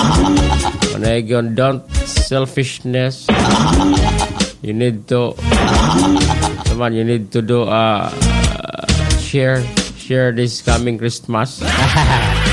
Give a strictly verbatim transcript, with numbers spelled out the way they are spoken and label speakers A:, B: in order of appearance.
A: And again, don't selfishness. You need to, come on, you need to do uh, share share this coming Christmas.